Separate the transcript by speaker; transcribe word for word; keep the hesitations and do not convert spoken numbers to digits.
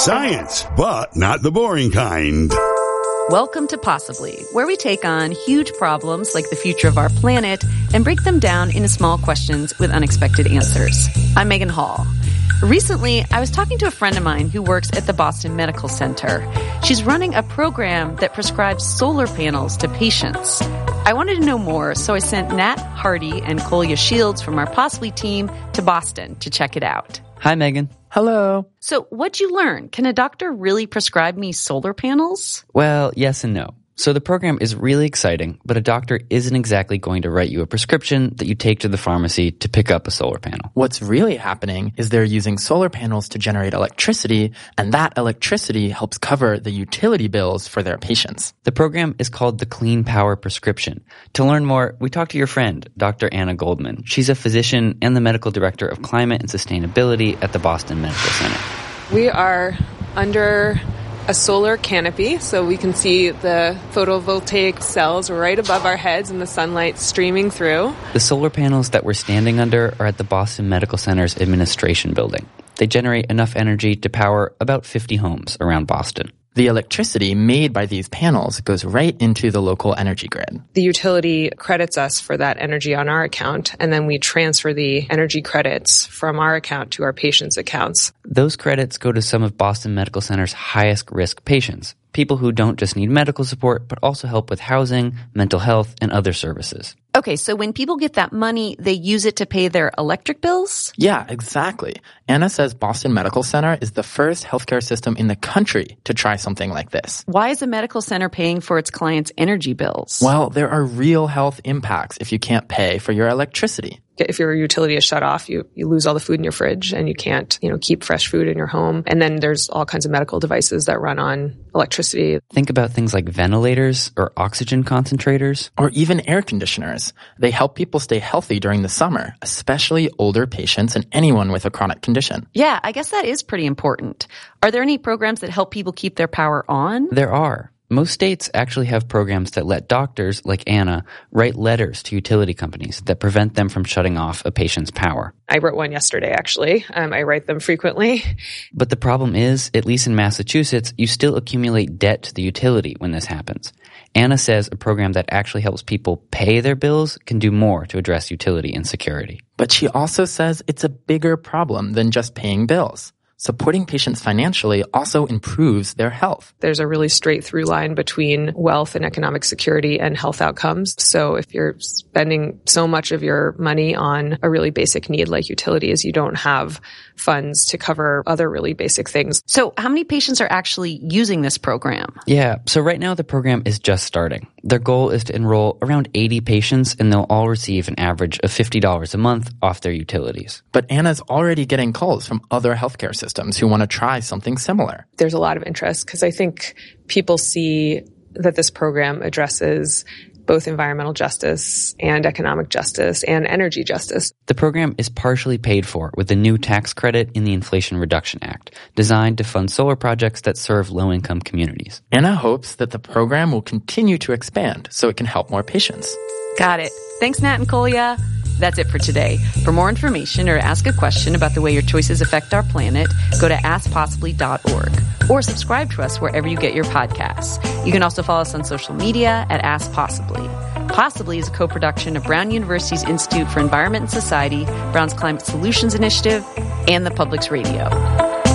Speaker 1: Science, but not the boring kind.
Speaker 2: Welcome to Possibly, where we take on huge problems like the future of our planet and break them down into small questions with unexpected answers. I'm Megan Hall. Recently, I was talking to a friend of mine who works at the Boston Medical Center. She's running a program that prescribes solar panels to patients. I wanted to know more, so I sent Nat Hardy and Kolya Shields from our Possibly team to Boston to check it out.
Speaker 3: Hi, Megan.
Speaker 4: Hello.
Speaker 2: So what'd you learn? Can a doctor really prescribe me solar panels?
Speaker 3: Well, yes and no. So the program is really exciting, but a doctor isn't exactly going to write you a prescription that you take to the pharmacy to pick up a solar panel.
Speaker 4: What's really happening is they're using solar panels to generate electricity, and that electricity helps cover the utility bills for their patients.
Speaker 3: The program is called the Clean Power Prescription. To learn more, we talked to your friend, Doctor Anna Goldman. She's a physician and the medical director of climate and sustainability at the Boston Medical Center.
Speaker 5: We are under a solar canopy, so we can see the photovoltaic cells right above our heads and the sunlight streaming through.
Speaker 3: The solar panels that we're standing under are at the Boston Medical Center's administration building. They generate enough energy to power about fifty homes around Boston.
Speaker 4: The electricity made by these panels goes right into the local energy grid.
Speaker 5: The utility credits us for that energy on our account, and then we transfer the energy credits from our account to our patients' accounts.
Speaker 3: Those credits go to some of Boston Medical Center's highest risk patients, people who don't just need medical support, but also help with housing, mental health, and other services.
Speaker 2: Okay, so when people get that money, they use it to pay their electric bills?
Speaker 4: Yeah, exactly. Anna says Boston Medical Center is the first healthcare system in the country to try something like this.
Speaker 2: Why is a medical center paying for its clients' energy bills?
Speaker 4: Well, there are real health impacts if you can't pay for your electricity.
Speaker 5: If your utility is shut off, you, you lose all the food in your fridge and you can't, you know, keep fresh food in your home. And then there's all kinds of medical devices that run on electricity.
Speaker 3: Think about things like ventilators or oxygen concentrators.
Speaker 4: Or even air conditioners. They help people stay healthy during the summer, especially older patients and anyone with a chronic condition.
Speaker 2: Yeah, I guess that is pretty important. Are there any programs that help people keep their power on?
Speaker 3: There are. Most states actually have programs that let doctors, like Anna, write letters to utility companies that prevent them from shutting off a patient's power.
Speaker 5: I wrote one yesterday, actually. Um, I write them frequently.
Speaker 3: But the problem is, at least in Massachusetts, you still accumulate debt to the utility when this happens. Anna says a program that actually helps people pay their bills can do more to address utility insecurity.
Speaker 4: But she also says it's a bigger problem than just paying bills. Supporting patients financially also improves their health.
Speaker 5: There's a really straight through line between wealth and economic security and health outcomes. So if you're spending so much of your money on a really basic need like utilities, you don't have funds to cover other really basic things.
Speaker 2: So how many patients are actually using this program?
Speaker 3: Yeah, so right now the program is just starting. Their goal is to enroll around eighty patients, and they'll all receive an average of fifty dollars a month off their utilities.
Speaker 4: But Anna's already getting calls from other healthcare systems who want to try something similar.
Speaker 5: There's a lot of interest because I think people see that this program addresses both environmental justice and economic justice and energy justice.
Speaker 3: The program is partially paid for with a new tax credit in the Inflation Reduction Act, designed to fund solar projects that serve low-income communities.
Speaker 4: Anna hopes that the program will continue to expand so it can help more patients.
Speaker 2: Got it. Thanks, Nat and Kolya. That's it for today. For more information or to ask a question about the way your choices affect our planet, go to ask possibly dot org or subscribe to us wherever you get your podcasts. You can also follow us on social media at Ask Possibly. Possibly is a co-production of Brown University's Institute for Environment and Society, Brown's Climate Solutions Initiative, and the Public's Radio.